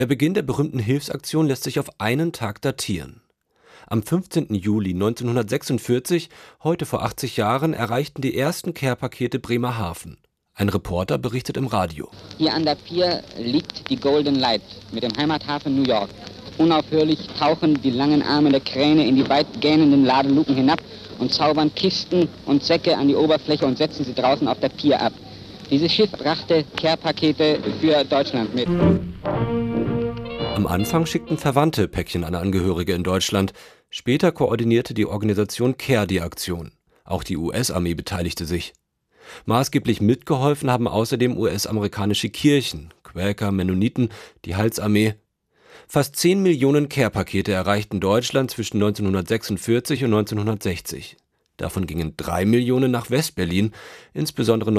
Der Beginn der berühmten Hilfsaktion lässt sich auf einen Tag datieren. Am 15. Juli 1946, heute vor 80 Jahren, erreichten die ersten Care-Pakete Bremerhaven. Ein Reporter berichtet im Radio. Hier an der Pier liegt die Golden Light mit dem Heimathafen New York. Unaufhörlich tauchen die langen Arme der Kräne in die weit gähnenden Ladeluken hinab und zaubern Kisten und Säcke an die Oberfläche und setzen sie draußen auf der Pier ab. Dieses Schiff brachte Care-Pakete für Deutschland mit. Am Anfang schickten Verwandte Päckchen an Angehörige in Deutschland. Später koordinierte die Organisation CARE die Aktion. Auch die US-Armee beteiligte sich. Maßgeblich mitgeholfen haben außerdem US-amerikanische Kirchen, Quäker, Mennoniten, die Heilsarmee. Fast 10 Millionen Care-Pakete erreichten Deutschland zwischen 1946 und 1960. Davon gingen 3 Millionen nach West-Berlin, insbesondere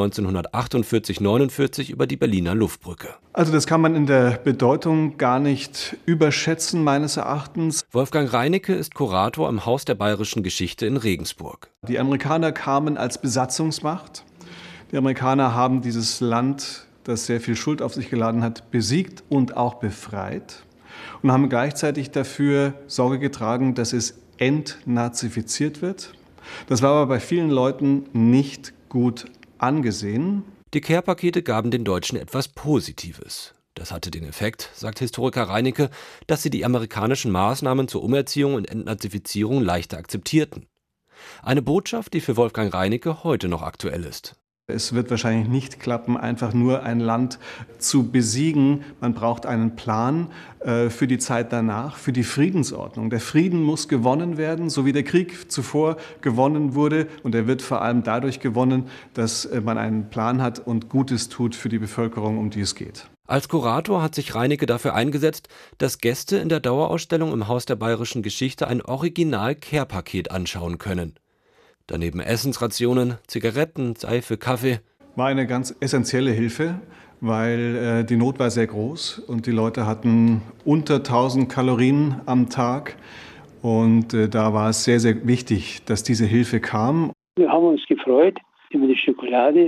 1948/49 über die Berliner Luftbrücke. Also das kann man in der Bedeutung gar nicht überschätzen, meines Erachtens. Wolfgang Reinecke ist Kurator am Haus der Bayerischen Geschichte in Regensburg. Die Amerikaner kamen als Besatzungsmacht. Die Amerikaner haben dieses Land, das sehr viel Schuld auf sich geladen hat, besiegt und auch befreit und haben gleichzeitig dafür Sorge getragen, dass es entnazifiziert wird. Das war aber bei vielen Leuten nicht gut angesehen. Die Care-Pakete gaben den Deutschen etwas Positives. Das hatte den Effekt, sagt Historiker Reinecke, dass sie die amerikanischen Maßnahmen zur Umerziehung und Entnazifizierung leichter akzeptierten. Eine Botschaft, die für Wolfgang Reinecke heute noch aktuell ist. Es wird wahrscheinlich nicht klappen, einfach nur ein Land zu besiegen. Man braucht einen Plan für die Zeit danach, für die Friedensordnung. Der Frieden muss gewonnen werden, so wie der Krieg zuvor gewonnen wurde. Und er wird vor allem dadurch gewonnen, dass man einen Plan hat und Gutes tut für die Bevölkerung, um die es geht. Als Kurator hat sich Reinecke dafür eingesetzt, dass Gäste in der Dauerausstellung im Haus der Bayerischen Geschichte ein Original-Care-Paket anschauen können. Daneben Essensrationen, Zigaretten, Seife, Kaffee. War eine ganz essentielle Hilfe, weil die Not war sehr groß und die Leute hatten unter 1000 Kalorien am Tag. Und da war es sehr, sehr wichtig, dass diese Hilfe kam. Wir haben uns gefreut über die Schokolade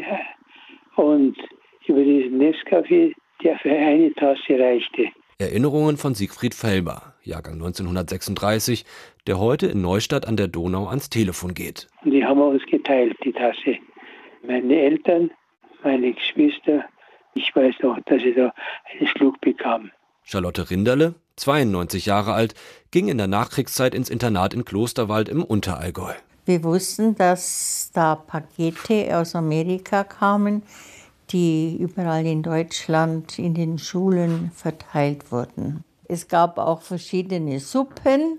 und über diesen Nescafé, der für eine Tasse reichte. Erinnerungen von Siegfried Felber, Jahrgang 1936, der heute in Neustadt an der Donau ans Telefon geht. Und die haben wir uns geteilt, die Tasse. Meine Eltern, meine Geschwister, ich weiß noch, dass ich da einen Schluck bekam. Charlotte Rinderle, 92 Jahre alt, ging in der Nachkriegszeit ins Internat in Klosterwald im Unterallgäu. Wir wussten, dass da Pakete aus Amerika kamen, die überall in Deutschland in den Schulen verteilt wurden. Es gab auch verschiedene Suppen.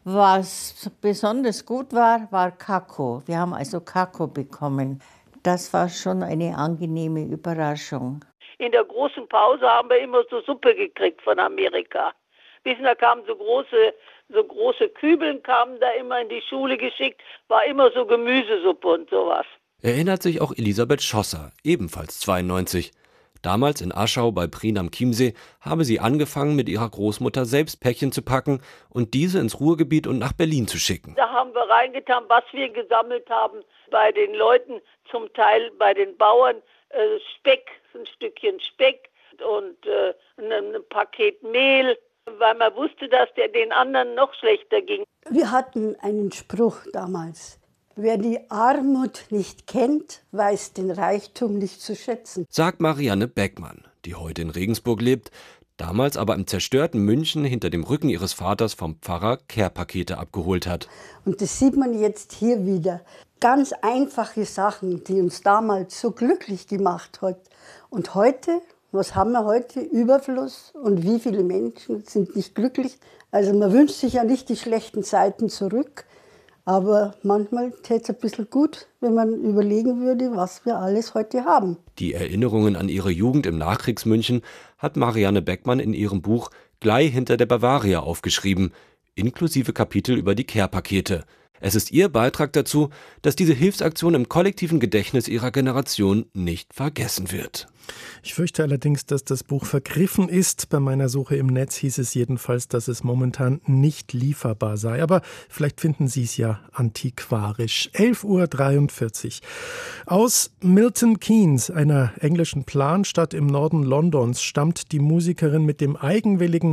Was besonders gut war, war Kako. Wir haben also Kako bekommen. Das war schon eine angenehme Überraschung. In der großen Pause haben wir immer so Suppe gekriegt von Amerika. Wissen, da kamen so große Kübeln kamen da immer in die Schule geschickt, war immer so Gemüsesuppe und sowas. Erinnert sich auch Elisabeth Schosser, ebenfalls 92. Damals in Aschau bei Prien am Chiemsee habe sie angefangen, mit ihrer Großmutter selbst Päckchen zu packen und diese ins Ruhrgebiet und nach Berlin zu schicken. Da haben wir reingetan, was wir gesammelt haben bei den Leuten, zum Teil bei den Bauern, Speck, ein Stückchen Speck und ein Paket Mehl, weil man wusste, dass der den anderen noch schlechter ging. Wir hatten einen Spruch damals. Wer die Armut nicht kennt, weiß den Reichtum nicht zu schätzen, sagt Marianne Beckmann, die heute in Regensburg lebt, damals aber im zerstörten München hinter dem Rücken ihres Vaters vom Pfarrer Care-Pakete abgeholt hat. Und das sieht man jetzt hier wieder. Ganz einfache Sachen, die uns damals so glücklich gemacht hat. Und heute, was haben wir heute? Überfluss. Und wie viele Menschen sind nicht glücklich? Also man wünscht sich ja nicht die schlechten Zeiten zurück. Aber manchmal täte es ein bisschen gut, wenn man überlegen würde, was wir alles heute haben. Die Erinnerungen an ihre Jugend im Nachkriegsmünchen hat Marianne Beckmann in ihrem Buch Glei hinter der Bavaria aufgeschrieben, inklusive Kapitel über die Care-Pakete. Es ist ihr Beitrag dazu, dass diese Hilfsaktion im kollektiven Gedächtnis ihrer Generation nicht vergessen wird. Ich fürchte allerdings, dass das Buch vergriffen ist. Bei meiner Suche im Netz hieß es jedenfalls, dass es momentan nicht lieferbar sei. Aber vielleicht finden Sie es ja antiquarisch. 11:43 Uhr. Aus Milton Keynes, einer englischen Planstadt im Norden Londons, stammt die Musikerin mit dem eigenwilligen